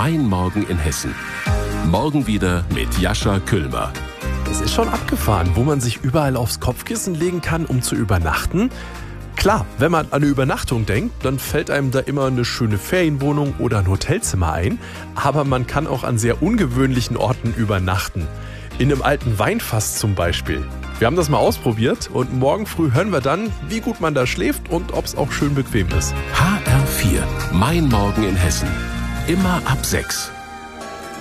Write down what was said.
Mein Morgen in Hessen. Morgen wieder mit Jascha Küllmer. Es ist schon abgefahren, wo man sich überall aufs Kopfkissen legen kann, um zu übernachten. Klar, wenn man an eine Übernachtung denkt, dann fällt einem da immer eine schöne Ferienwohnung oder ein Hotelzimmer ein. Aber man kann auch an sehr ungewöhnlichen Orten übernachten. In einem alten Weinfass zum Beispiel. Wir haben das mal ausprobiert und morgen früh hören wir dann, wie gut man da schläft und ob es auch schön bequem ist. HR4, Mein Morgen in Hessen. Immer ab 6.